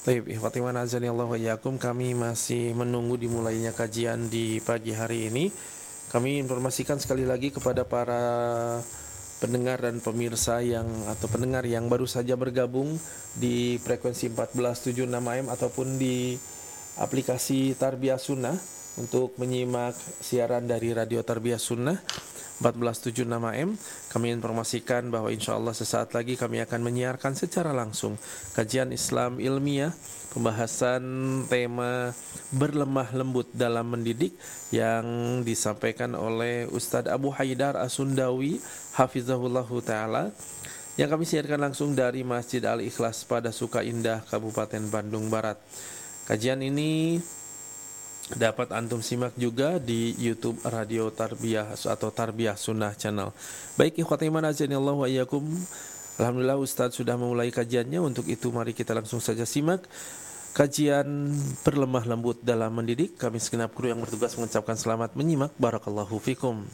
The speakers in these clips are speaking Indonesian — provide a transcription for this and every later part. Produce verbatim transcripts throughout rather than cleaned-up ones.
Baik, ikhwati wa azani Allah wa iyyakum, kami masih menunggu dimulainya kajian di pagi hari ini. Kami informasikan sekali lagi kepada para pendengar dan pemirsa yang atau pendengar yang baru saja bergabung di frekuensi empat belas tujuh puluh enam A M ataupun di aplikasi Tarbiyah Sunnah untuk menyimak siaran dari Radio Tarbiyah Sunnah empat belas tujuh puluh enam A M. Kami informasikan bahwa insya Allah sesaat lagi kami akan menyiarkan secara langsung kajian Islam ilmiah, pembahasan tema berlemah lembut dalam mendidik yang disampaikan oleh Ustadz Abu Haidar As-Sundawi hafizahullahu ta'ala, yang kami siarkan langsung dari Masjid Al-Ikhlas pada Sukaindah, Kabupaten Bandung Barat. Kajian ini dapat antum simak juga di YouTube Radio Tarbiyah atau Tarbiyah Sunnah Channel. Baik, ikhwati iman azanillahu wa iyyakum. Alhamdulillah Ustaz sudah memulai kajiannya. Untuk itu mari kita langsung saja simak kajian berlemah lembut dalam mendidik. Kami segenap kru yang bertugas mengucapkan selamat menyimak. Barakallahu fikum.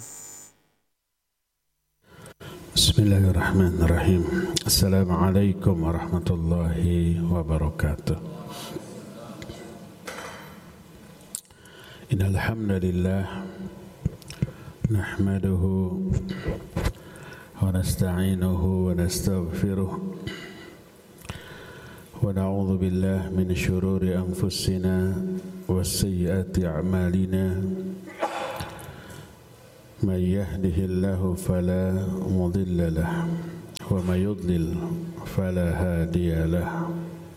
Bismillahirrahmanirrahim. Assalamualaikum warahmatullahi wabarakatuh. Innal hamdalillah nahmaduhu wa nasta'inuhu wa nastaghfiruh wa na'udzu billahi min shururi anfusina wa sayyiati a'malina. May yahdihillahu fala mudilla lahu wa may yudlil fala hadiya lahu.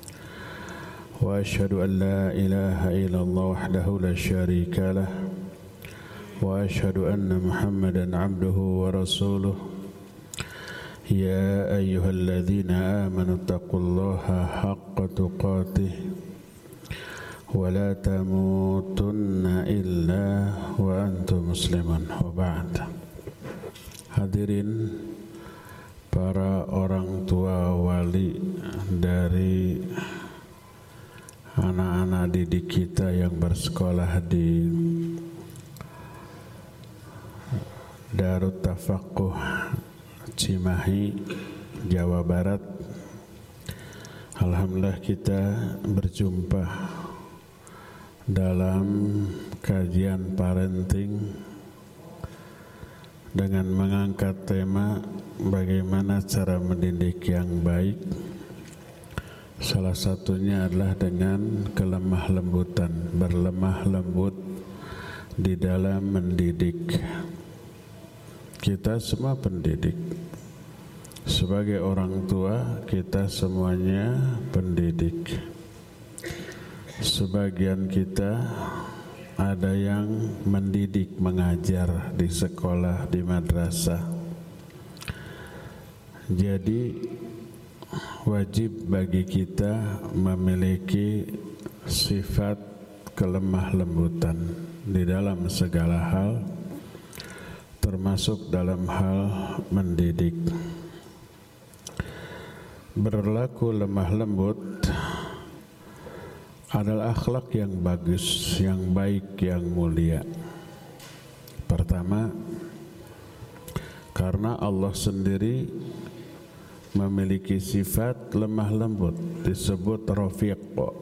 وأشهد أن لا إله إلا الله وحده لا شريك له وأشهد أن محمدا عبده ورسوله يا أيها الذين آمنوا اتقوا الله حق تقاته ولا تموتن إلا وأنتم مسلمون وبعد. Hadirin para orang tua wali dari anak-anak didik kita yang bersekolah di Darut Tafaqquh Cimahi, Jawa Barat. Alhamdulillah kita berjumpa dalam kajian parenting dengan mengangkat tema bagaimana cara mendidik yang baik. Salah satunya adalah dengan kelemah lembutan, berlemah lembut di dalam mendidik. Kita semua pendidik. Sebagai orang tua, kita semuanya pendidik. Sebagian kita ada yang mendidik, mengajar di sekolah, di madrasah. Jadi wajib bagi kita memiliki sifat kelemah lembutan di dalam segala hal, termasuk dalam hal mendidik. Berlaku lemah lembut adalah akhlak yang bagus, yang baik, yang mulia. Pertama, karena Allah sendiri memiliki sifat lemah lembut, disebut rafiq.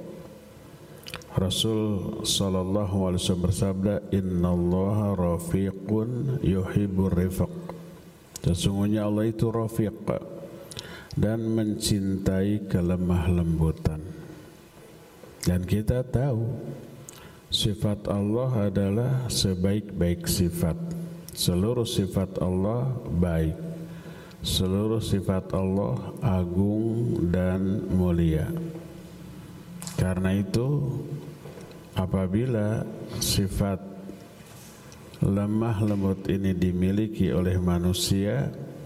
Rasul sallallahu alaihi wasallam bersabda, innallaha rafiqun yuhibbur rifq. Sesungguhnya Allah itu rafiq dan mencintai kelemah lembutan. Dan kita tahu sifat Allah adalah sebaik-baik sifat. Seluruh sifat Allah baik. Seluruh sifat Allah agung dan mulia. Karena itu apabila sifat lemah lembut ini dimiliki oleh manusia,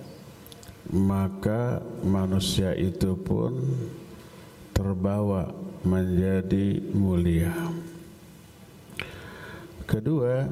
maka manusia itu pun terbawa menjadi mulia. Kedua,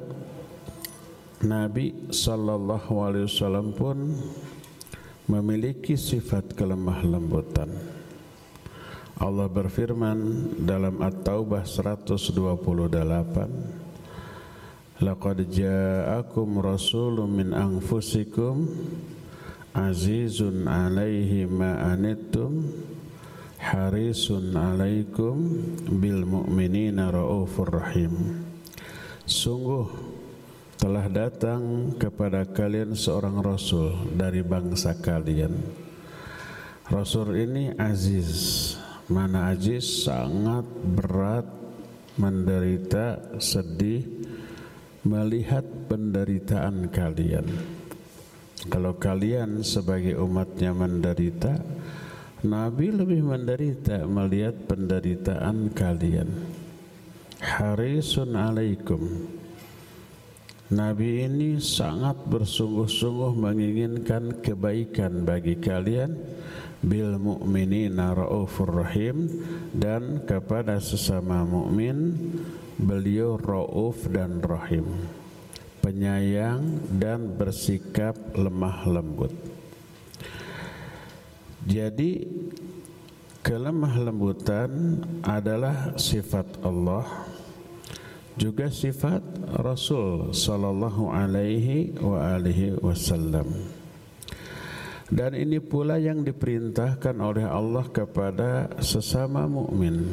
Nabi sallallahu alaihi wasallam pun memiliki sifat kelemah lembutan. Allah berfirman dalam At-Taubah seratus dua puluh delapan, laqad ja'akum rasulun min anfusikum azizun alaihi ma anittum harisun alaikum bil mu'minina raufur rahim. Sungguh telah datang kepada kalian seorang rasul dari bangsa kalian. Rasul ini aziz. Mana aziz? Sangat berat, menderita, sedih melihat penderitaan kalian. Kalau kalian sebagai umatnya menderita, Nabi lebih menderita melihat penderitaan kalian. Harisun alaikum. Nabi ini sangat bersungguh-sungguh menginginkan kebaikan bagi kalian. Bil mu'minina raufur rahim, dan kepada sesama mukmin beliau rauf dan rahim, penyayang dan bersikap lemah lembut. Jadi kelemah lembutan adalah sifat Allah, juga sifat Rasul sallallahu alaihi wa alihi wasallam. Dan ini pula yang diperintahkan oleh Allah kepada sesama mukmin.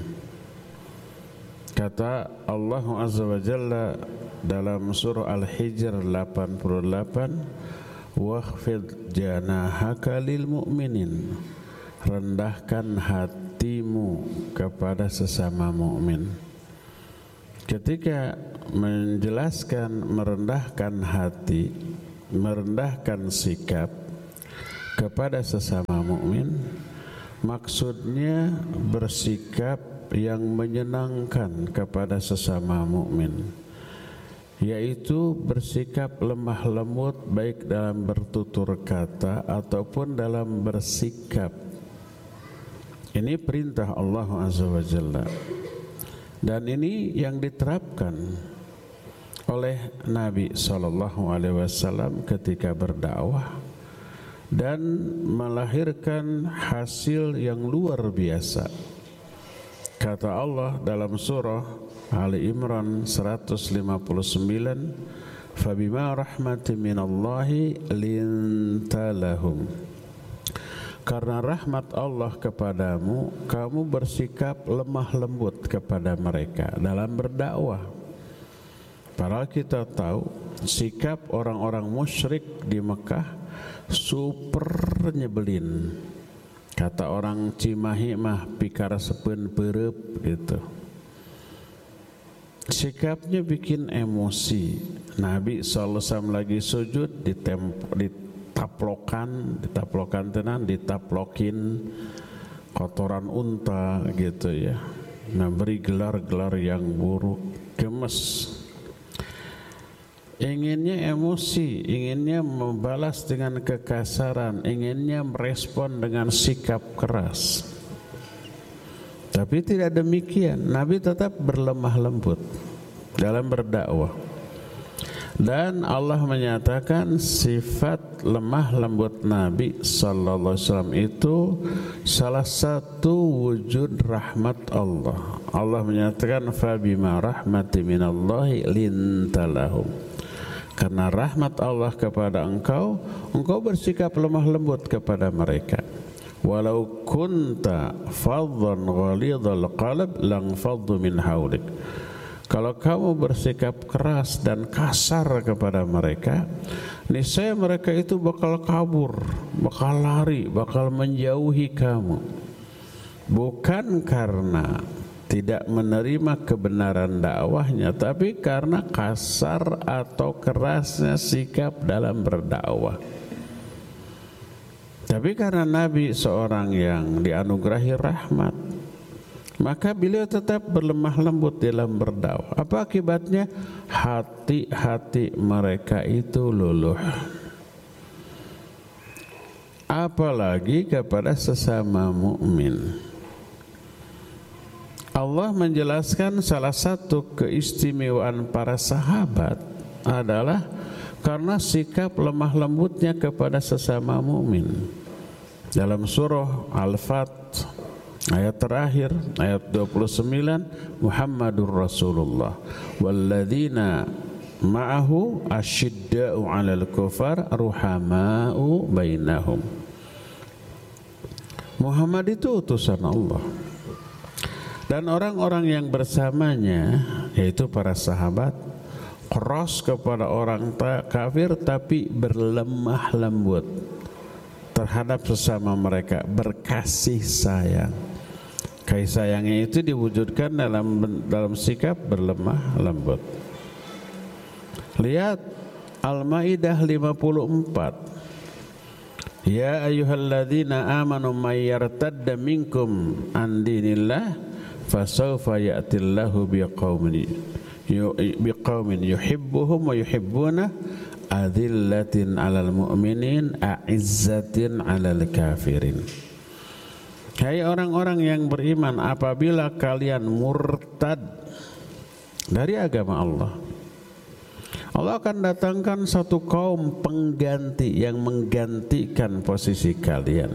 Kata Allah Azza wa Jalla dalam surah Al-Hijr delapan puluh delapan, "Wakhfid janahaka lil mu'minin." Rendahkan hatimu kepada sesama mukmin. Ketika menjelaskan merendahkan hati, merendahkan sikap kepada sesama mukmin, maksudnya bersikap yang menyenangkan kepada sesama mukmin, yaitu bersikap lemah lembut baik dalam bertutur kata ataupun dalam bersikap. Ini perintah Allah Azza wa Jalla, dan ini yang diterapkan oleh Nabi sallallahu alaihi wasallam ketika berdakwah dan melahirkan hasil yang luar biasa. Kata Allah dalam surah Ali Imran seratus lima puluh sembilan, "Fabima rahmatin minallahi linta lahum." Karena rahmat Allah kepadamu, kamu bersikap lemah lembut kepada mereka dalam berdakwah. Padahal kita tahu sikap orang-orang musyrik di Mekah super nyebelin. Kata orang Cimahi mah pikara sepen perep gitu. Sikapnya bikin emosi. Nabi sallallahu alaihi wasallam lagi sujud ditemp- ditaplokan, ditaplokan tenan, ditaplokin kotoran unta gitu ya. Nah, beri gelar-gelar yang buruk, gemes. Inginnya emosi, inginnya membalas dengan kekasaran, inginnya merespon dengan sikap keras. Tapi tidak demikian, Nabi tetap berlemah lembut dalam berdakwah. Dan Allah menyatakan sifat lemah lembut Nabi sallallahu alaihi wasallam itu salah satu wujud rahmat Allah. Allah menyatakan fabima rahmati minallahi lintalahum. Karena rahmat Allah kepada engkau, engkau bersikap lemah lembut kepada mereka. Walau kunta faddan ghalidhal qalb lang faddu min haulik. Kalau kamu bersikap keras dan kasar kepada mereka, niscaya mereka itu bakal kabur, bakal lari, bakal menjauhi kamu. Bukan karena tidak menerima kebenaran dakwahnya, tapi karena kasar atau kerasnya sikap dalam berdakwah. Tapi karena Nabi seorang yang dianugerahi rahmat, maka beliau tetap berlemah lembut dalam berdakwah. Apa akibatnya? Hati-hati mereka itu luluh. Apalagi kepada sesama mukmin. Allah menjelaskan salah satu keistimewaan para sahabat adalah karena sikap lemah lembutnya kepada sesama mukmin. Dalam surah Al-Fat ayat terakhir, ayat dua puluh sembilan, Muhammadur Rasulullah walladzina ma'ahu asyidda'u 'alal kufar ruhama'u bainahum. Muhammad itu utusan Allah. Dan orang-orang yang bersamanya, yaitu para sahabat, keras kepada orang kafir tapi berlemah lembut terhadap sesama mereka, berkasih sayang. Kasih sayangnya itu diwujudkan dalam dalam sikap berlemah lembut. Lihat Al-Maidah lima puluh empat. Ya ayyuhalladzina amanu may yartadda minkum an dinillah fasawfa ya'tillahu biqaumin biqaumin yuhibbuhum wa yuhibbuna adillatin 'alal mu'minin a'izzatin 'alal kafirin. Hai orang-orang yang beriman, apabila kalian murtad dari agama Allah, Allah akan datangkan satu kaum pengganti yang menggantikan posisi kalian.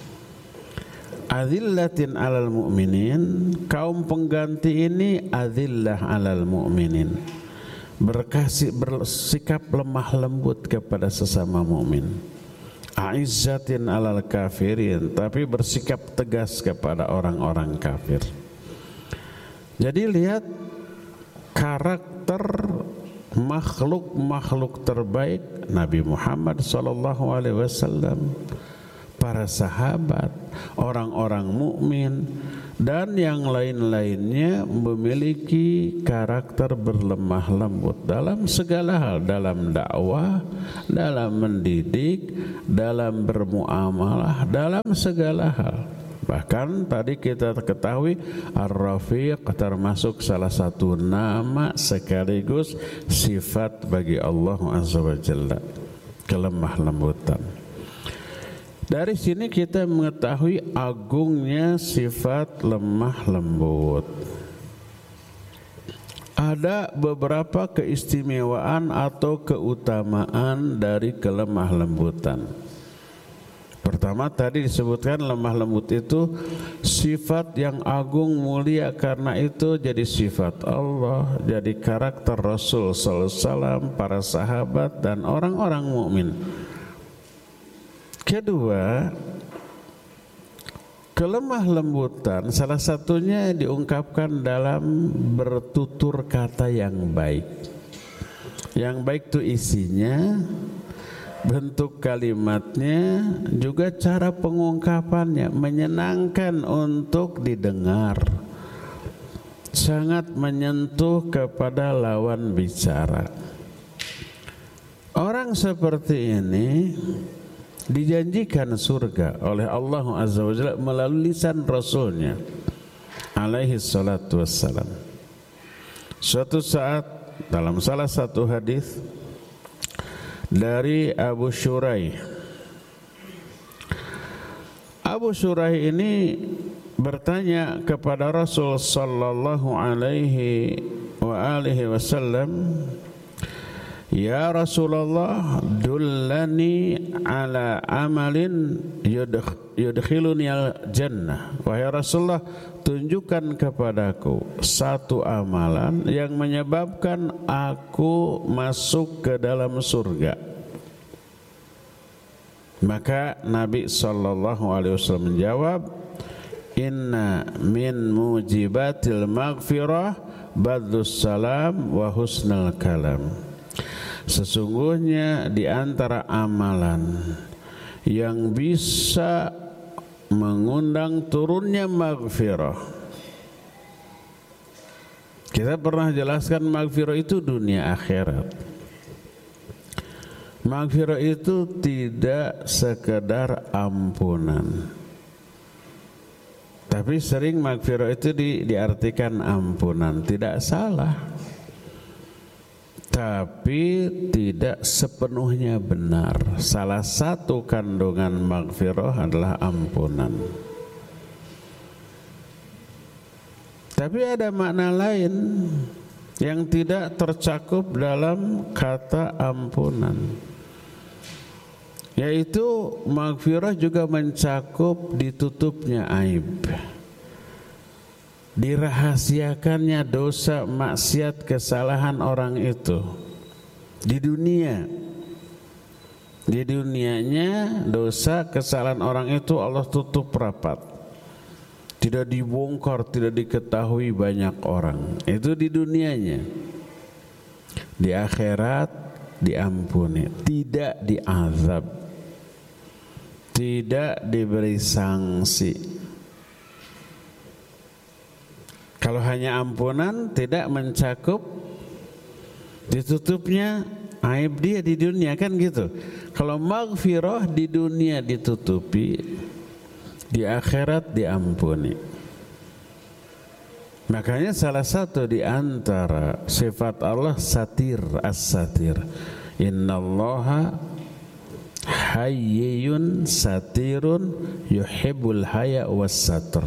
Azillatin 'alal mu'minin, kaum pengganti ini azillah 'alal mu'minin, berkasih bersikap lemah lembut kepada sesama mukmin. Aizzatin 'alal kafirin, tapi bersikap tegas kepada orang-orang kafir. Jadi lihat karakter makhluk-makhluk terbaik Nabi Muhammad sallallahu alaihi wasallam, para sahabat, orang-orang mukmin dan yang lain-lainnya memiliki karakter berlemah lembut dalam segala hal, dalam dakwah, dalam mendidik, dalam bermuamalah, dalam segala hal. Bahkan tadi kita ketahui Ar-Rafiq termasuk salah satu nama sekaligus sifat bagi Allah Azza wa Jalla, kelemah lembutan. Dari sini kita mengetahui agungnya sifat lemah lembut. Ada beberapa keistimewaan atau keutamaan dari kelemah lembutan. Pertama tadi disebutkan lemah lembut itu sifat yang agung mulia, karena itu jadi sifat Allah, jadi karakter Rasul sallallahu alaihi wasallam, para sahabat dan orang-orang mukmin. Kedua, kelemah lembutan salah satunya diungkapkan dalam bertutur kata yang baik. Yang baik itu isinya, bentuk kalimatnya, juga cara pengungkapannya menyenangkan untuk didengar, sangat menyentuh kepada lawan bicara. Orang seperti ini dijanjikan surga oleh Allah Azza wa Jalla melalui lisan Rasulnya alaihi salatu wassalam. Suatu saat dalam salah satu hadis dari Abu Syuraih, Abu Syuraih ini bertanya kepada Rasul sallallahu alaihi wa alihi wasallam, ya Rasulullah, dullani ala amalin yudkhiluni al-jannah. Wahai Rasulullah, tunjukkan kepadaku satu amalan yang menyebabkan aku masuk ke dalam surga. Maka Nabi sallallahu alaihi wasallam menjawab, inna min mujibatil maghfirah badlus salam wa husnul kalam. Sesungguhnya di antara amalan yang bisa mengundang turunnya maghfirah, kita pernah jelaskan maghfirah itu dunia akhirat. Maghfirah itu tidak sekedar ampunan, tapi sering maghfirah itu di, diartikan ampunan, tidak salah, tapi tidak sepenuhnya benar. Salah satu kandungan maghfirah adalah ampunan. Tapi ada makna lain yang tidak tercakup dalam kata ampunan, yaitu maghfirah juga mencakup ditutupnya aib, dirahasiakannya dosa, maksiat, kesalahan orang itu di dunia. Di dunianya dosa kesalahan orang itu Allah tutup rapat, tidak dibongkar, tidak diketahui banyak orang. Itu di dunianya. Di akhirat diampuni, tidak diazab, tidak diberi sanksi. Kalau hanya ampunan tidak mencakup ditutupnya aib dia di dunia, kan gitu. Kalau maghfirah di dunia ditutupi, di akhirat diampuni. Makanya salah satu di antara sifat Allah satir, as-satir. Innallaha hayyun satirun yuhibbul haya was-satr.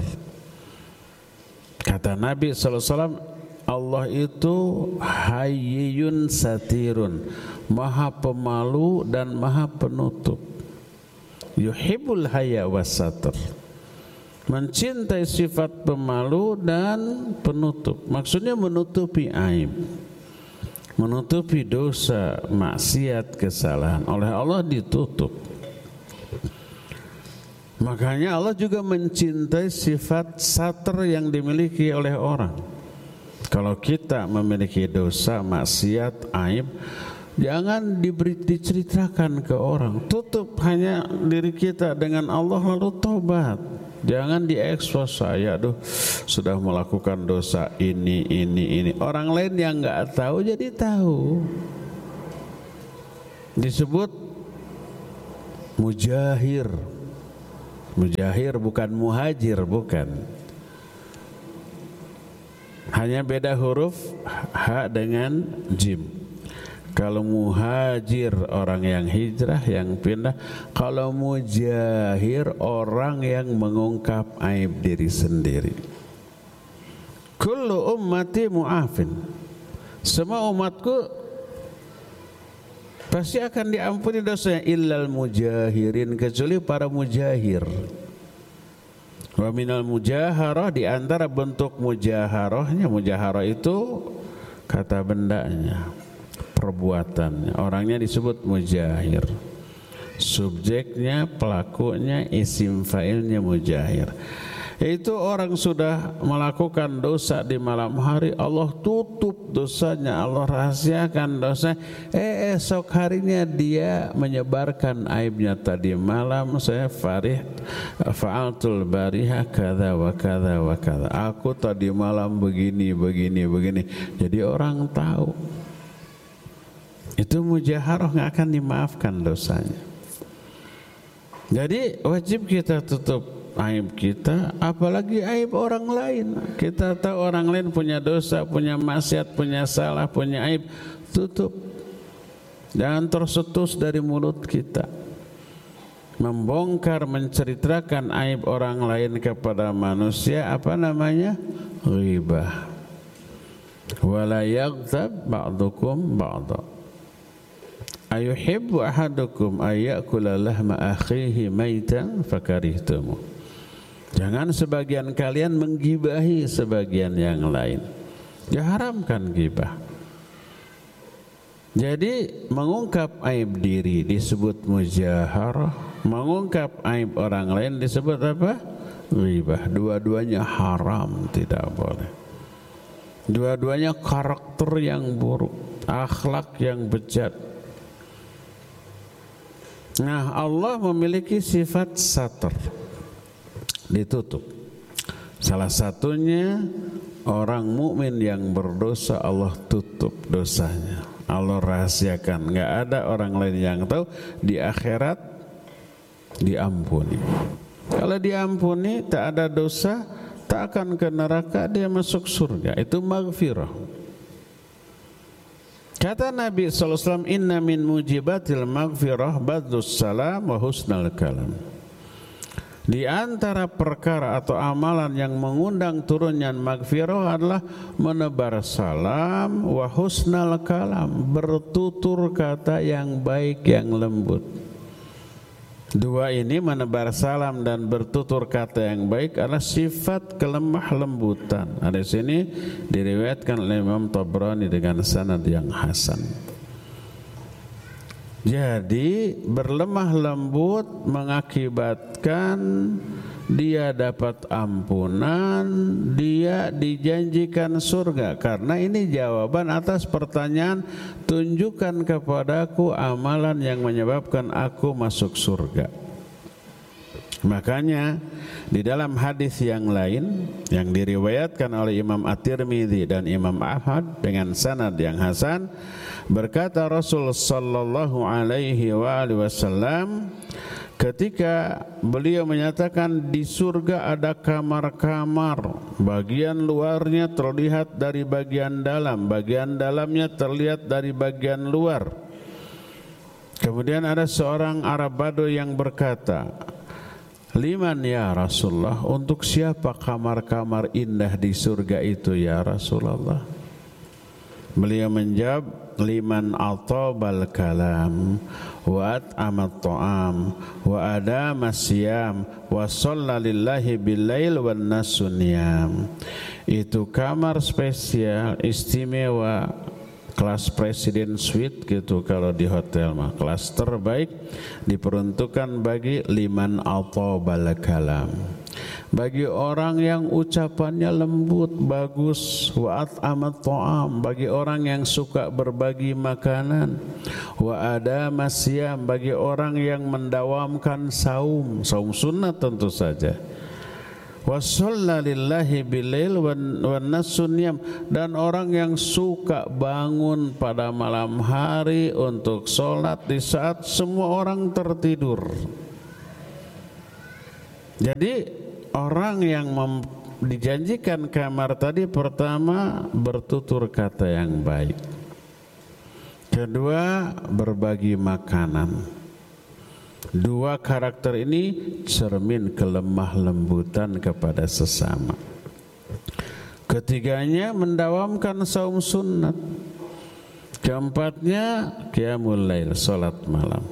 Kata Nabi sallallahu alaihi wasallam, Allah itu hayyun satirun, maha pemalu dan maha penutup. Yuhibbul haya was-satr, mencintai sifat pemalu dan penutup. Maksudnya menutupi aib, menutupi dosa, maksiat, kesalahan. Oleh Allah ditutup. Makanya Allah juga mencintai sifat satr yang dimiliki oleh orang. Kalau kita memiliki dosa, maksiat, aib, jangan diberi, diceritakan ke orang. Tutup hanya diri kita dengan Allah lalu tobat. Jangan diekspos, saya aduh sudah melakukan dosa ini, ini, ini. Orang lain yang nggak tahu jadi tahu. Disebut mujahir. Mujahir bukan muhajir, bukan. Hanya beda huruf ha dengan jim. Kalau muhajir orang yang hijrah, yang pindah. Kalau mujahir orang yang mengungkap aib diri sendiri. Kullu ummati mu'afin. Semua umatku pasti akan diampuni dosanya, illal mujahirin, kecuali para mujahir. Wa minal mujaharah, di antara bentuk mujaharahnya, mujaharah itu kata bendanya, perbuatannya, orangnya disebut mujahir. Subjeknya, pelakunya, isim fa'ilnya mujahir. Itu orang sudah melakukan dosa di malam hari, Allah tutup dosanya, Allah rahasiakan dosa. Eh esok harinya dia menyebarkan aibnya, tadi malam saya farih fa'altul bariha kada wa kada wa kada. Aku tadi malam begini begini begini. Jadi orang tahu. Itu mujaharah, nggak akan dimaafkan dosanya. Jadi wajib kita tutup aib kita, apalagi aib orang lain. Kita tahu orang lain punya dosa, punya maksiat, punya salah, punya aib, tutup. Jangan tersetus dari mulut kita. Membongkar, menceritakan aib orang lain kepada manusia, apa namanya? Ghibah. Wala yaghtab ba'dukum ba'da. Ayuhibbu ahadukum ayyakula lahma akhihi maitan fakarihtumu. Jangan sebagian kalian menggibahi sebagian yang lain. Diharamkan gibah. Jadi mengungkap aib diri disebut mujaharah, mengungkap aib orang lain disebut apa? Ghibah. Dua-duanya haram, tidak boleh. Dua-duanya karakter yang buruk, akhlak yang bejat. Nah, Allah memiliki sifat satr, ditutup. Salah satunya orang mukmin yang berdosa Allah tutup dosanya, Allah rahasiakan, nggak ada orang lain yang tahu. Di akhirat diampuni. Kalau diampuni, tak ada dosa, tak akan ke neraka, dia masuk surga. Itu maghfirah. Kata Nabi sallallahu alaihi wasallam, inna min mujibatil maghfirah badlus salam wa husnal kalam. Di antara perkara atau amalan yang mengundang turunnya maghfirah adalah menebar salam wa husnal kalam, bertutur kata yang baik, yang lembut. Dua ini, menebar salam dan bertutur kata yang baik, adalah sifat kelemah lembutan. Ada di sini diriwayatkan oleh Imam Tabrani dengan sanad yang hasan. Jadi berlemah lembut mengakibatkan dia dapat ampunan, dia dijanjikan surga. Karena ini jawaban atas pertanyaan, tunjukkan kepadaku amalan yang menyebabkan aku masuk surga. Makanya di dalam hadis yang lain yang diriwayatkan oleh Imam At-Tirmidzi dan Imam Ahmad dengan sanad yang hasan, berkata Rasul sallallahu alaihi wa alihi wasallam ketika beliau menyatakan di surga ada kamar-kamar, bagian luarnya terlihat dari bagian dalam, bagian dalamnya terlihat dari bagian luar. Kemudian ada seorang Arab Badui yang berkata, liman ya Rasulullah, untuk siapa kamar-kamar indah di surga itu ya Rasulullah? Beliau menjawab, liman atabal kalam wa at'amat ta'am wa adama siyam wa shalla lillahi billail wan nasu niyam. Itu kamar spesial istimewa, kelas presiden suite gitu kalau di hotel mah, kelas terbaik diperuntukkan bagi liman atabal kalam, bagi orang yang ucapannya lembut bagus, wa at'amat ta'am, bagi orang yang suka berbagi makanan, wa adama siyam, bagi orang yang mendawamkan saum, saum sunnah tentu saja, wa shalla lillahi bilail wan nasu niyam, dan orang yang suka bangun pada malam hari untuk sholat di saat semua orang tertidur. Jadi orang yang mem- dijanjikan kamar tadi, pertama bertutur kata yang baik, kedua berbagi makanan. Dua karakter ini cermin kelemah lembutan kepada sesama. Ketiganya mendawamkan saum sunnat. Keempatnya qiyamul lail, salat malam.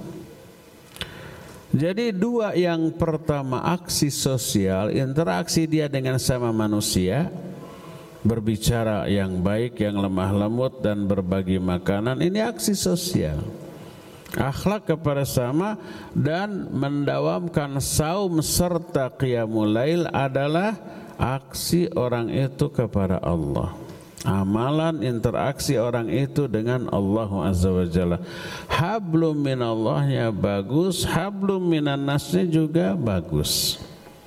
Jadi dua, yang pertama aksi sosial, interaksi dia dengan sama manusia, berbicara yang baik, yang lemah lembut dan berbagi makanan, ini aksi sosial. Akhlak kepada sama dan mendawamkan saum serta qiyamul lail adalah aksi orang itu kepada Allah. Amalan interaksi orang itu dengan Allah Azza wa Jalla. Hablum minallahnya bagus, hablum minan nasnya juga bagus.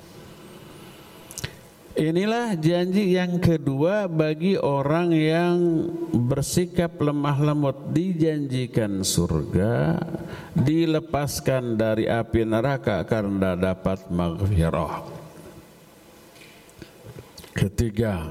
Inilah janji yang kedua bagi orang yang bersikap lemah lembut, dijanjikan surga, dilepaskan dari api neraka karena dapat maghfirah. Ketiga,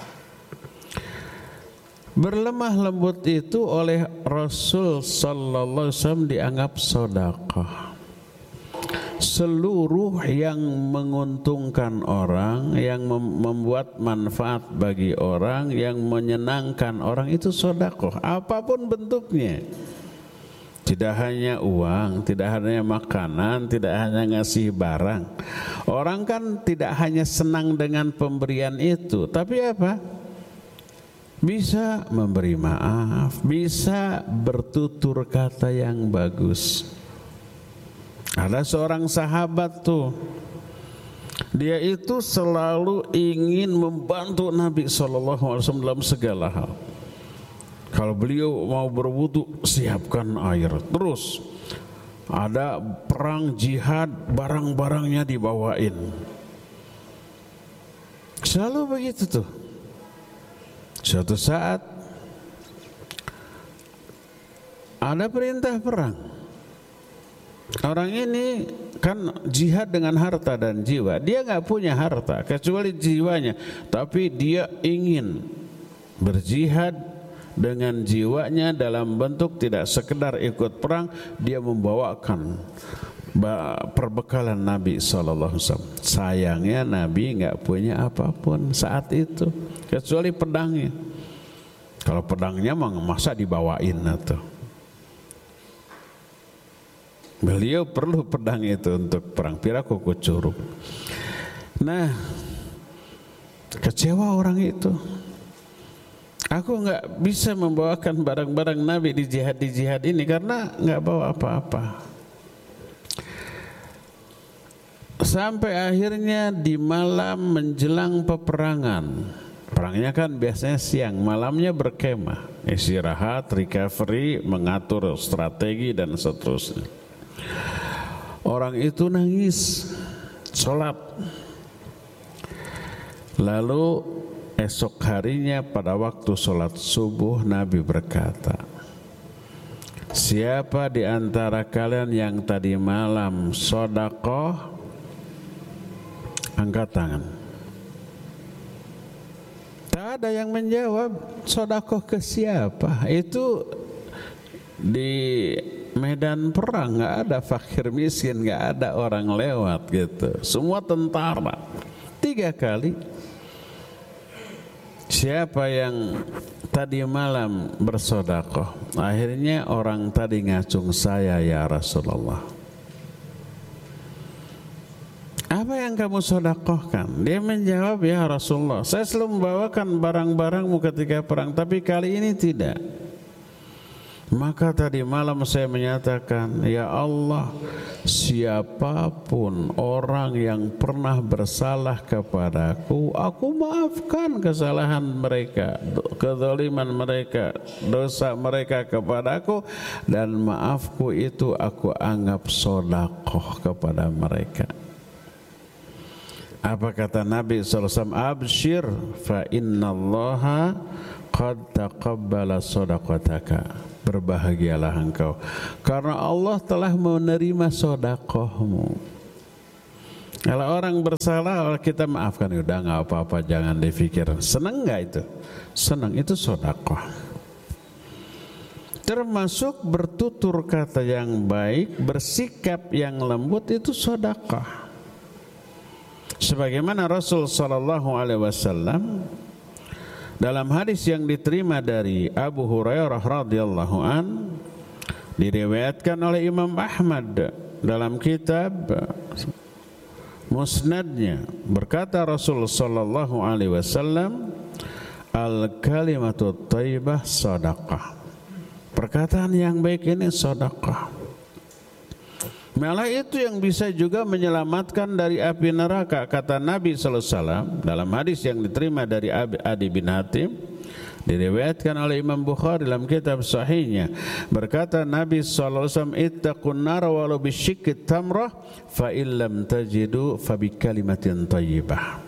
berlemah lembut itu oleh Rasul sallallahu alaihi wasallam dianggap sedekah. Seluruh yang menguntungkan orang, yang membuat manfaat bagi orang, yang menyenangkan orang, itu sedekah apapun bentuknya. Tidak hanya uang, tidak hanya makanan, tidak hanya ngasih barang. Orang kan tidak hanya senang dengan pemberian itu, tapi apa? Bisa memberi maaf, bisa bertutur kata yang bagus. Ada seorang sahabat tuh, dia itu selalu ingin membantu Nabi shallallahu alaihi wasallam dalam segala hal. Kalau beliau mau berwudu, siapkan air. Terus ada perang jihad, barang-barangnya dibawain. Selalu begitu tuh. Suatu saat ada perintah perang. Orang ini kan jihad dengan harta dan jiwa. Dia nggak punya harta kecuali jiwanya, tapi dia ingin berjihad dengan jiwanya dalam bentuk tidak sekedar ikut perang, dia membawakan perbekalan Nabi shallallahu alaihi wasallam. Sayangnya Nabi nggak punya apapun saat itu kecuali pedangnya. Kalau pedangnya masa dibawain atau beliau perlu pedang itu untuk perang, piraku kucuruk. Nah, kecewa orang itu. Aku nggak bisa membawakan barang-barang Nabi di jihad di jihad ini karena nggak bawa apa-apa. Sampai akhirnya di malam menjelang peperangan, perangnya kan biasanya siang, malamnya berkemah, istirahat, recovery, mengatur strategi dan seterusnya. Orang itu nangis, sholat. Lalu esok harinya pada waktu sholat subuh Nabi berkata, siapa di antara kalian yang tadi malam sedekah, angkat tangan. Tak ada yang menjawab sedekah ke siapa. Itu di medan perang nggak ada fakir miskin, nggak ada orang lewat gitu. Semua tentara. Tiga kali. Siapa yang tadi malam bersedekah? Akhirnya orang tadi ngacung, saya ya Rasulullah. Apa yang kamu sedekahkan? Dia menjawab, ya Rasulullah, saya selalu membawakan barang-barangmu ketika perang, tapi kali ini tidak. Maka tadi malam saya menyatakan, ya Allah, siapapun orang yang pernah bersalah kepadaku, aku maafkan kesalahan mereka, kezaliman mereka, dosa mereka kepadaku, dan maafku itu aku anggap sedekah kepada mereka. Apa kata Nabi sallallahu alaihi wasallam? Abshir fa innallaha qad taqabbala shadaqataka. Berbahagialah engkau karena Allah telah menerima sedekahmu. Kalau orang bersalah kita maafkan, udah nggak apa-apa, jangan dipikir. Senang nggak itu? Senang, itu sedekah. Termasuk bertutur kata yang baik, bersikap yang lembut, itu sedekah. Sebagaimana Rasul sallallahu alaihi wasallam dalam hadis yang diterima dari Abu Hurairah radhiyallahu an, diriwayatkan oleh Imam Ahmad dalam kitab Musnadnya, berkata Rasul sallallahu alaihi wasallam, al-kalimatu thayyibah shadaqah. Perkataan yang baik ini sedekah. Malah itu yang bisa juga menyelamatkan dari api neraka, kata Nabi sallallahu alaihi wasallam dalam hadis yang diterima dari Adi bin Hatim, diriwayatkan oleh Imam Bukhari dalam kitab sahihnya, berkata Nabi sallallahu alaihi wasallam, ittaqun nar walau bisyikki tamrah fa illam tajidu fa bi kalimatin thayyibah.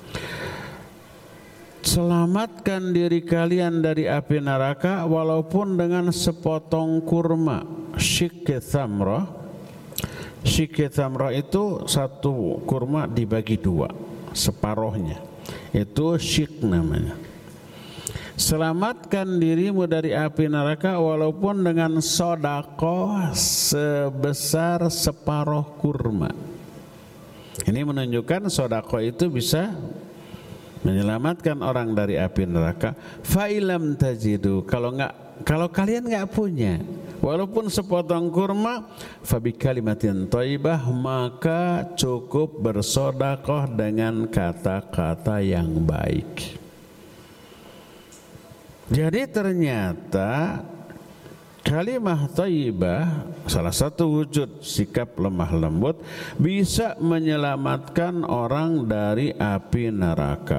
Selamatkan diri kalian dari api neraka walaupun dengan sepotong kurma. Syikki tamrah, syikki tamrah itu satu kurma dibagi dua, separohnya, itu syik namanya. Selamatkan dirimu dari api neraka walaupun dengan sedekah sebesar separuh kurma. Ini menunjukkan sedekah itu bisa menyelamatkan orang dari api neraka. Fa ilam tajidu, kalau enggak, kalau kalian enggak punya walaupun sepotong kurma, fa bi kalimatin thayyibah, maka cukup bersedekah dengan kata-kata yang baik. Jadi ternyata kalimah thayyibah, salah satu wujud sikap lemah lembut, bisa menyelamatkan orang dari api neraka.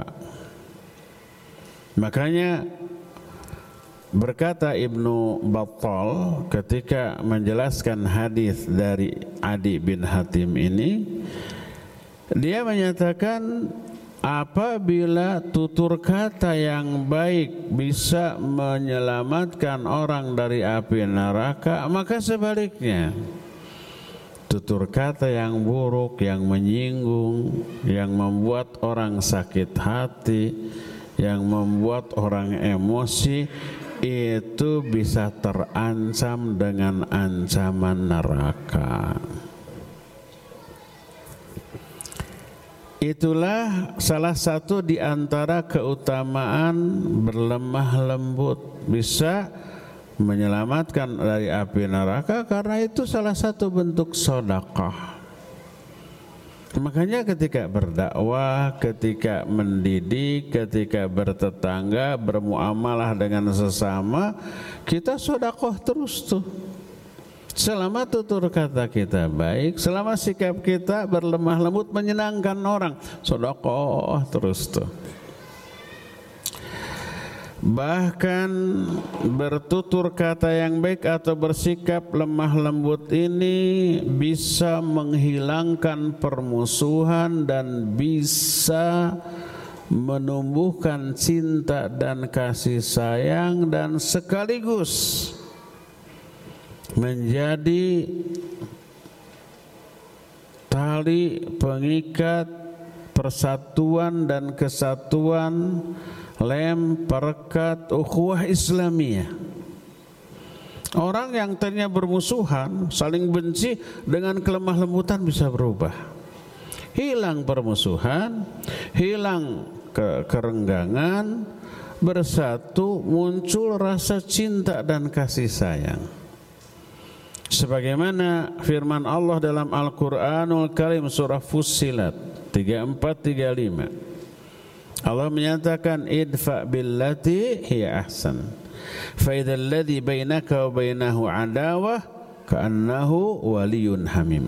Makanya berkata Ibnu Battal ketika menjelaskan hadis dari Adi bin Hatim ini, dia menyatakan apabila tutur kata yang baik bisa menyelamatkan orang dari api neraka, maka sebaliknya tutur kata yang buruk, yang menyinggung, yang membuat orang sakit hati, yang membuat orang emosi, itu bisa terancam dengan ancaman neraka. Itulah salah satu di antara keutamaan berlemah lembut, bisa menyelamatkan dari api neraka karena itu salah satu bentuk sedekah. Makanya ketika berdakwah, ketika mendidik, ketika bertetangga, bermuamalah dengan sesama, kita sedekah terus tuh. Selama tutur kata kita baik, selama sikap kita berlemah lembut menyenangkan orang, sedekah terus tuh. Bahkan bertutur kata yang baik atau bersikap lemah lembut ini bisa menghilangkan permusuhan dan bisa menumbuhkan cinta dan kasih sayang, dan sekaligus menjadi tali pengikat persatuan dan kesatuan, lem perekat ukhuwah Islamiyah. Orang yang tadinya bermusuhan, saling benci, dengan kelemah lembutan bisa berubah. Hilang permusuhan, hilang ke kerenggangan, bersatu, muncul rasa cinta dan kasih sayang. Sebagaimana firman Allah dalam Al-Qur'anul Karim surah Fussilat tiga puluh empat tiga puluh lima. Allah menyatakan idfa billati hiya ahsan fa idzal ladzi bainaka wa bainahu adawah ka'annahu waliyyun hamim.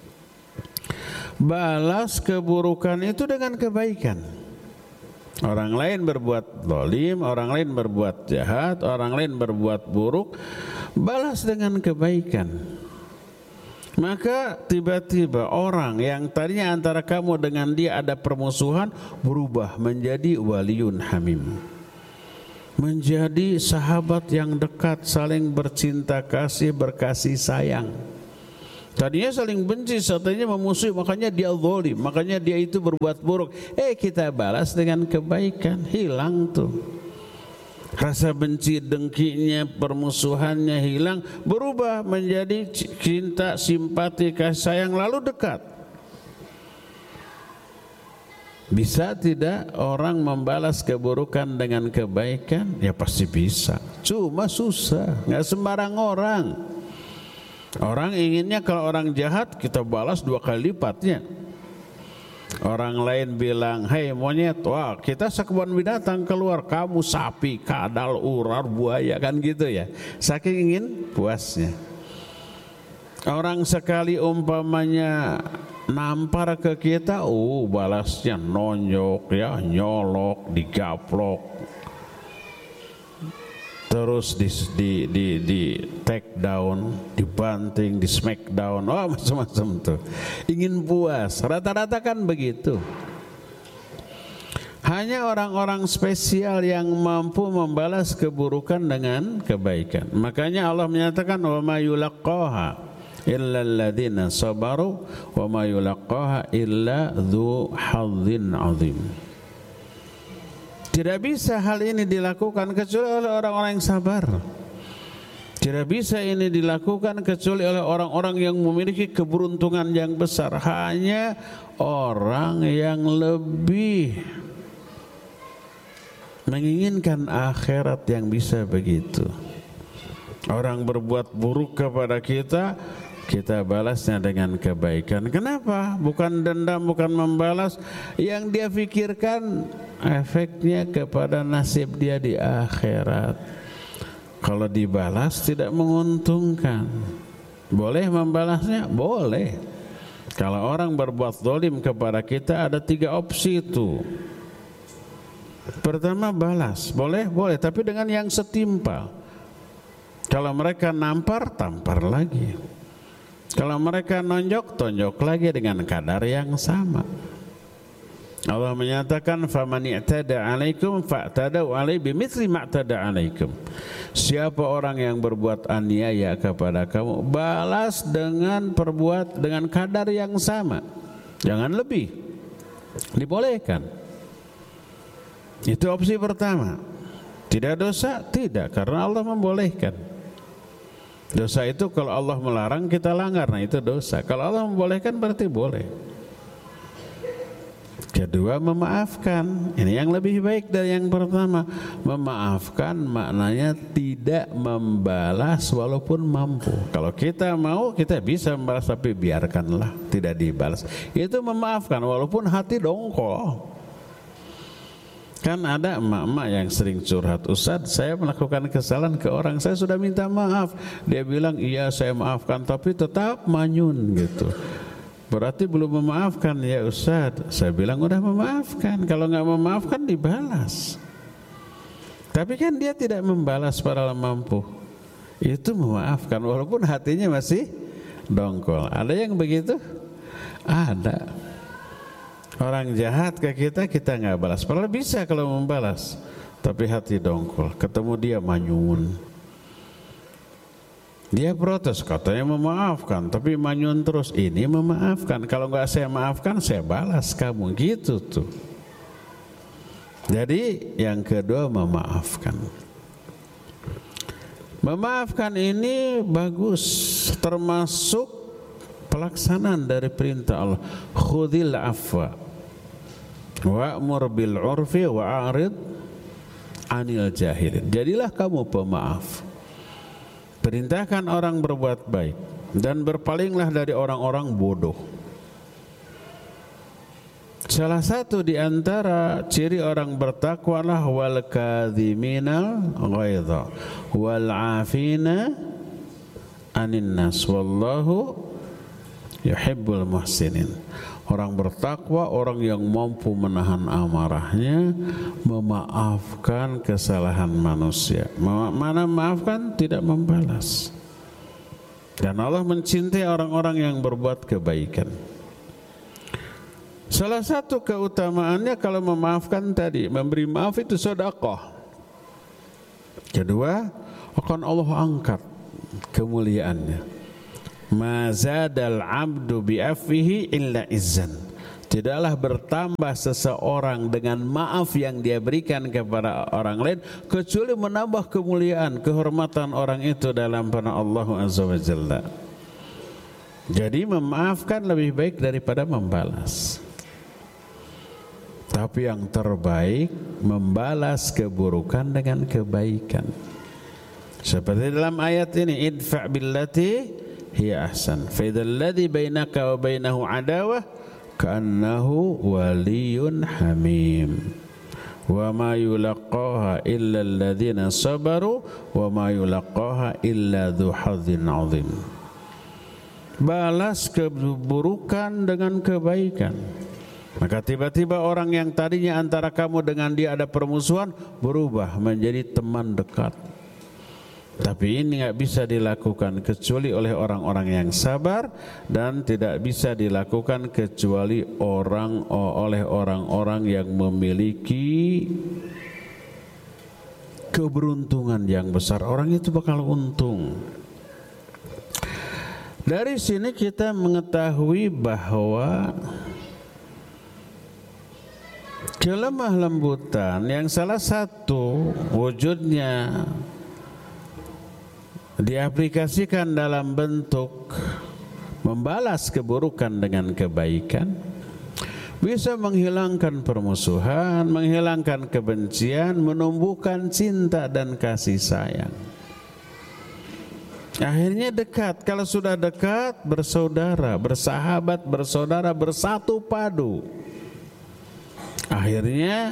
Balas keburukan itu dengan kebaikan. Orang lain berbuat zalim, orang lain berbuat jahat, orang lain berbuat buruk, balas dengan kebaikan. Maka tiba-tiba orang yang tadinya antara kamu dengan dia ada permusuhan berubah menjadi waliyun hamim, menjadi sahabat yang dekat, saling bercinta kasih, berkasih sayang. Tadinya saling benci, tadinya memusuhi, makanya dia zalim, makanya dia itu berbuat buruk. Eh kita balas dengan kebaikan, hilang tuh rasa benci, dengkinya, permusuhannya hilang, berubah menjadi cinta, simpati, kasih sayang, lalu dekat. Bisa tidak orang membalas keburukan dengan kebaikan? Ya pasti bisa, cuma susah, nggak sembarang orang. Orang inginnya kalau orang jahat kita balas dua kali lipatnya. Orang lain bilang, hei monyet, wah kita sekebun binatang keluar, kamu sapi, kadal, ular, buaya, kan gitu ya. Saking ingin puasnya. Orang sekali umpamanya nampar ke kita, oh balasnya nonjok ya, nyolok, digaplok, terus di di di, di take down, dibanting, di smackdown, oh macam-macam tuh. Ingin puas, rata-rata kan begitu. Hanya orang-orang spesial yang mampu membalas keburukan dengan kebaikan. Makanya Allah menyatakan wa ma yulaqqaha illa alladziina sabaru wa ma yulaqqaha illa dzu hadzin 'adzim. Tidak bisa hal ini dilakukan kecuali oleh orang-orang yang sabar. Tidak bisa ini dilakukan kecuali oleh orang-orang yang memiliki keberuntungan yang besar. Hanya orang yang lebih menginginkan akhirat yang bisa begitu. Orang berbuat buruk kepada kita, kita balasnya dengan kebaikan. Kenapa? Bukan dendam, bukan membalas. Yang dia pikirkan efeknya kepada nasib dia di akhirat. Kalau dibalas tidak menguntungkan. Boleh membalasnya? Boleh. Kalau orang berbuat zalim kepada kita ada tiga opsi itu. Pertama balas, boleh? Boleh, tapi dengan yang setimpal. Kalau mereka nampar, tampar lagi. Kalau mereka nonjok, tonjok lagi dengan kadar yang sama. Allah menyatakan faman i'tada 'alaikum fa'tadu 'alaihi bimithli ma i'tada 'alaikum. Siapa orang yang berbuat aniaya kepada kamu, balas dengan perbuat dengan kadar yang sama. Jangan lebih. Dibolehkan. Itu opsi pertama. Tidak dosa? Tidak, karena Allah membolehkan. Dosa itu kalau Allah melarang kita langgar, nah itu dosa. Kalau Allah membolehkan berarti boleh. Kedua, memaafkan. Ini yang lebih baik dari yang pertama. Memaafkan maknanya tidak membalas walaupun mampu. Kalau kita mau, kita bisa membalas, tapi biarkanlah tidak dibalas. Itu memaafkan walaupun hati dongkol. Kan ada emak-emak yang sering curhat, Ustaz, saya melakukan kesalahan ke orang, saya sudah minta maaf. Dia bilang, iya saya maafkan, tapi tetap manyun gitu. Berarti belum memaafkan ya Ustaz. Saya bilang udah memaafkan. Kalau nggak memaafkan dibalas. Tapi kan dia tidak membalas padahal mampu. Itu memaafkan walaupun hatinya masih dongkol. Ada yang begitu? Ada. Orang jahat ke kita, kita nggak balas. Padahal bisa kalau membalas, tapi hati dongkol. Ketemu dia manyun. Dia protes, katanya memaafkan, tapi manyun terus. Ini memaafkan. Kalau nggak saya maafkan, saya balas kamu. Gitu tuh. Jadi yang kedua memaafkan. Memaafkan ini bagus, termasuk pelaksanaan dari perintah Allah. Khudhil afwa wa'mur bil urfi wa'arid anil jahilin. Jadilah kamu pemaaf. Perintahkan orang berbuat baik dan berpalinglah dari orang-orang bodoh. Salah satu di antara ciri orang bertakwalah wal kadhiminal ghaidha wal afina anin nas wallahu yuhibbul muhsinin. Orang bertakwa, orang yang mampu menahan amarahnya, memaafkan kesalahan manusia. Mana maafkan, tidak membalas. Dan Allah mencintai orang-orang yang berbuat kebaikan. Salah satu keutamaannya kalau memaafkan tadi, memberi maaf itu sedekah. Kedua, akan Allah angkat kemuliaannya. Ma zadal abdu bi'afihi illa izzan. Tidaklah bertambah seseorang dengan maaf yang dia berikan kepada orang lain kecuali menambah kemuliaan, kehormatan orang itu dalam pandangan Allah Azza wa Jalla. Jadi memaafkan lebih baik daripada membalas. Tapi yang terbaik membalas keburukan dengan kebaikan. Seperti dalam ayat ini, idfa' billati hiya ahsan fa idzal ladzi bainaka wa bainahu adawah ka'annahu waliyyun hamim wa ma yulaqaha illa alladzina sabaru wa ma yulaqaha illa dzu hadzin 'adzim. Balas keburukan dengan kebaikan. Maka tiba-tiba orang yang tadinya antara kamu dengan dia ada permusuhan berubah menjadi teman dekat. Tapi ini nggak bisa dilakukan kecuali oleh orang-orang yang sabar, dan tidak bisa dilakukan kecuali orang oleh orang-orang yang memiliki keberuntungan yang besar. Orang itu bakal untung. Dari sini kita mengetahui bahwa kelemah lembutan yang salah satu wujudnya diaplikasikan dalam bentuk membalas keburukan dengan kebaikan, bisa menghilangkan permusuhan, menghilangkan kebencian, menumbuhkan cinta dan kasih sayang. Akhirnya dekat. Kalau sudah dekat, bersaudara, bersahabat, bersaudara, bersatu padu. Akhirnya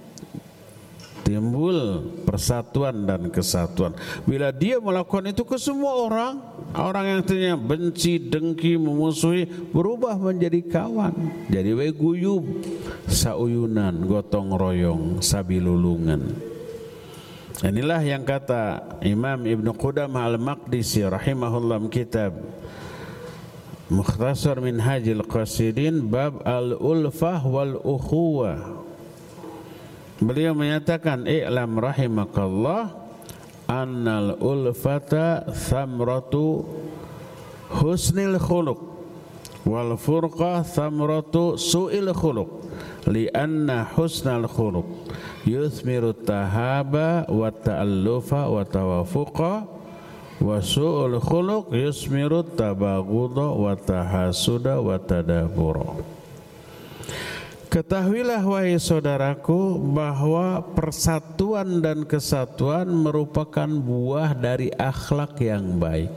timbul persatuan dan kesatuan. Bila dia melakukan itu ke semua orang, orang yang tadinya benci, dengki, memusuhi, berubah menjadi kawan, jadi weguyub, sauyunan, gotong royong, sabilulungan. Inilah yang kata Imam Ibnu Qudamah Al-Maqdisi rahimahullah kitab Mukhtasar Minhajil Qasidin bab al-ulfah wal ukhuwah. Beliau menyatakan, i'lam rahimakallah annal ulfata thamratu husnil khuluq wal furqah thamratu su'il khuluq lianna husnal khuluq yuthmiru tahaba wa ta'allufa wa tawafuqa wa su'ul khuluq yusmiru tabaghudha wa tahasuda wa tadabura. Ketahuilah wahai saudaraku bahwa persatuan dan kesatuan merupakan buah dari akhlak yang baik.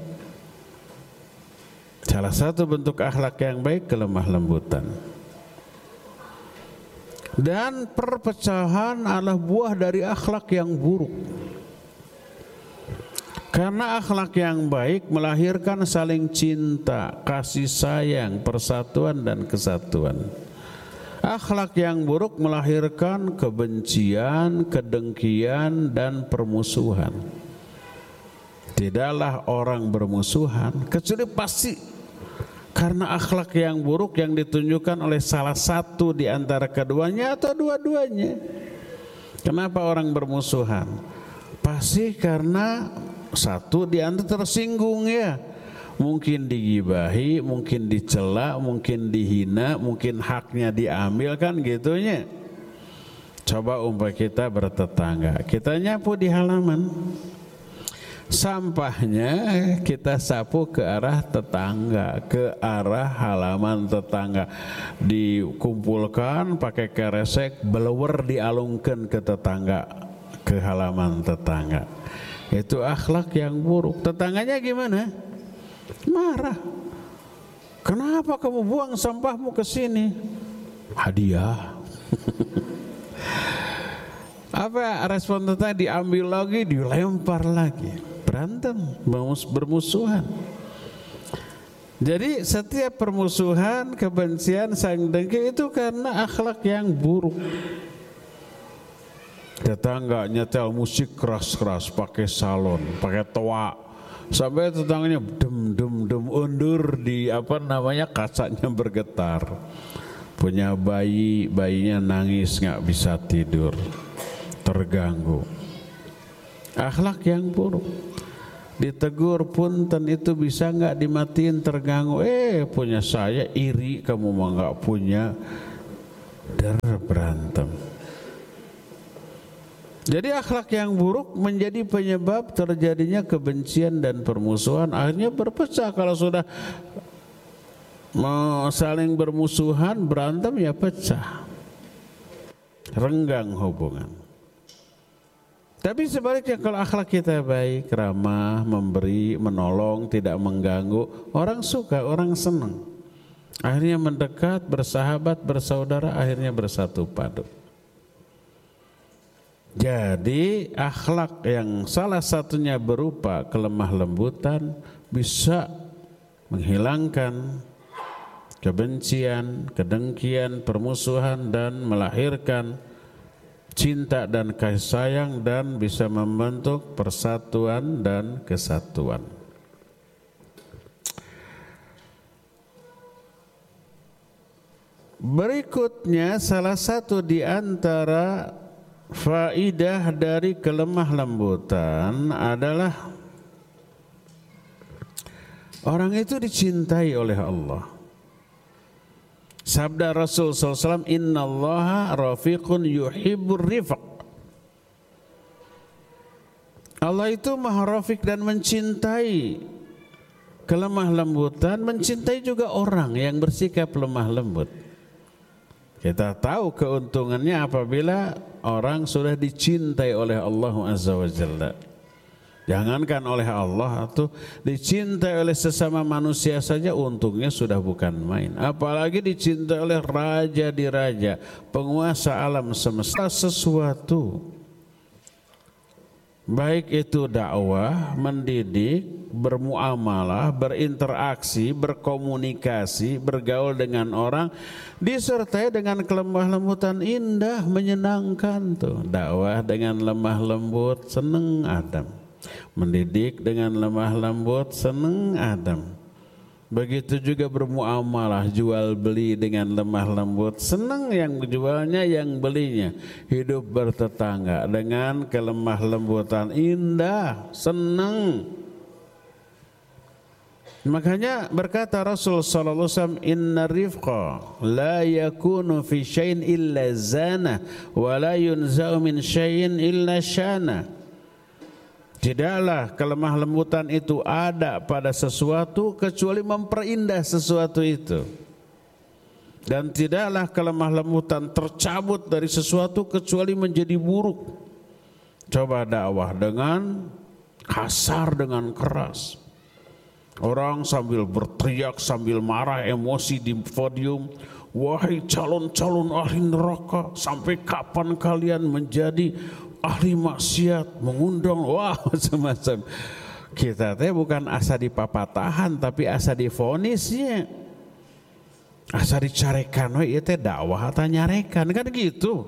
Salah satu bentuk akhlak yang baik kelemah lembutan. Dan perpecahan adalah buah dari akhlak yang buruk. Karena akhlak yang baik melahirkan saling cinta, kasih sayang, persatuan dan kesatuan. Akhlak yang buruk melahirkan kebencian, kedengkian dan permusuhan. Tidaklah orang bermusuhan kecuali pasti karena akhlak yang buruk yang ditunjukkan oleh salah satu di antara keduanya atau dua-duanya. Kenapa orang bermusuhan? Pasti karena satu di antara tersinggung ya. Mungkin digibahi, mungkin dicela, mungkin dihina, mungkin haknya diambil kan gitunya. Coba umpah kita bertetangga, kita nyapu di halaman, sampahnya kita sapu ke arah tetangga, ke arah halaman tetangga, dikumpulkan pakai keresek, belewer dialungkan ke tetangga, ke halaman tetangga. Itu akhlak yang buruk. Tetangganya gimana? Marah. Kenapa kamu buang sampahmu ke sini? Hadiah. Apa respon tetangga? Diambil lagi, dilempar lagi. Berantem, bermusuhan. Jadi setiap permusuhan, kebencian, saling dengki itu karena akhlak yang buruk. Tetangga nyetel musik keras-keras, pakai salon, pakai toa, sampai tetangganya dem dem dem undur di apa namanya kacanya bergetar. Punya bayi, bayinya nangis nggak bisa tidur, terganggu. Akhlak yang buruk. Ditegur punten itu bisa nggak dimatiin, terganggu. Eh punya saya iri, kamu mah nggak punya, der berantem. Jadi akhlak yang buruk menjadi penyebab terjadinya kebencian dan permusuhan, akhirnya berpecah. Kalau sudah saling bermusuhan, berantem ya pecah, renggang hubungan. Tapi sebaliknya kalau akhlak kita baik, ramah, memberi, menolong, tidak mengganggu, orang suka, orang senang. Akhirnya mendekat, bersahabat, bersaudara, akhirnya bersatu padu. Jadi akhlak yang salah satunya berupa kelemah lembutan bisa menghilangkan kebencian, kedengkian, permusuhan dan melahirkan cinta dan kasih sayang dan bisa membentuk persatuan dan kesatuan. Berikutnya salah satu di antara faidah dari kelemah lembutan adalah orang itu dicintai oleh Allah. Sabda Rasul sallallahu alaihi wasallam, innallaha rafiqun yuhibbur rifq. Allah itu maha rafiq dan mencintai kelemah lembutan, mencintai juga orang yang bersikap lemah lembut. Kita tahu keuntungannya apabila orang sudah dicintai oleh Allah Azza wa Jalla. Jangankan oleh Allah, atau dicintai oleh sesama manusia saja untungnya sudah bukan main. Apalagi dicintai oleh raja di raja, penguasa alam semesta. Sesuatu baik itu dakwah, mendidik, bermuamalah, berinteraksi, berkomunikasi, bergaul dengan orang, disertai dengan kelemah lembutan, indah, menyenangkan tuh. Dakwah dengan lemah lembut, seneng adem. Mendidik dengan lemah lembut, seneng adem. Begitu juga bermuamalah, jual beli dengan lemah lembut, senang yang jualnya, yang belinya. Hidup bertetangga dengan kelemah lembutan, indah, senang. Makanya berkata Rasul sallallahu alaihi wasallam, inna rifqa la yakunu fi syai'in illa zana wa la yunza'u min syai'in illa syana. Tidaklah kelemah lembutan itu ada pada sesuatu kecuali memperindah sesuatu itu. Dan tidaklah kelemah lembutan tercabut dari sesuatu kecuali menjadi buruk. Coba dakwah dengan kasar, dengan keras. Orang sambil berteriak, sambil marah, emosi di podium. Wahai calon-calon ahli neraka, sampai kapan kalian menjadi ahli maksiat, mengundang, wah macam-macam. Kita teh bukan asa dipapatahan, tapi asa difonisnya. Asa dicarekan, we ieu teh dakwah atau nyarekan, kan gitu.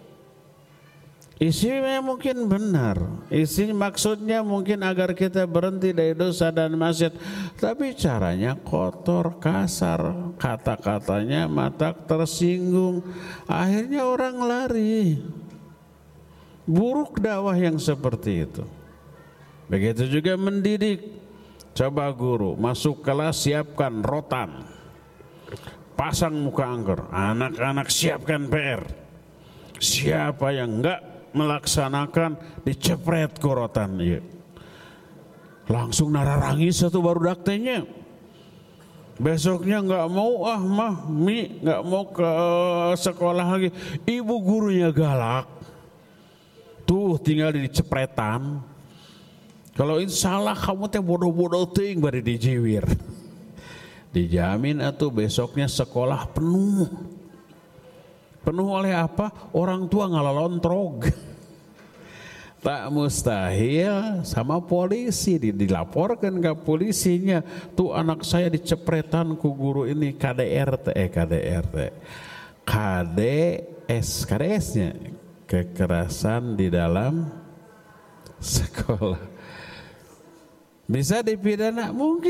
Isinya mungkin benar, isi maksudnya mungkin agar kita berhenti dari dosa dan maksiat, tapi caranya kotor, kasar, kata-katanya mata tersinggung, akhirnya orang lari. Buruk dakwah yang seperti itu. Begitu juga mendidik. Coba guru masuk kelas, siapkan rotan, pasang muka angker, anak-anak siapkan P R. Siapa yang enggak melaksanakan dicepret ku rotan, ya. Langsung nararangis satu baru daktenya. Besoknya enggak mau, ah mah mi enggak mau ke sekolah lagi. Ibu gurunya galak. Tuh tinggal dicepretan. Kalau ini salah kamu teh bodoh-bodoh ting bari dijiwir. Dijamin atuh besoknya sekolah penuh. Penuh oleh apa? Orang tua ngalalontrog. Tak mustahil sama polisi dilaporkan ke polisinya. Tuh anak saya dicepretan ku guru ini K D R T, eh K D R T, K D S, K D S-nya kekerasan di dalam sekolah. Bisa dipidana mungkin.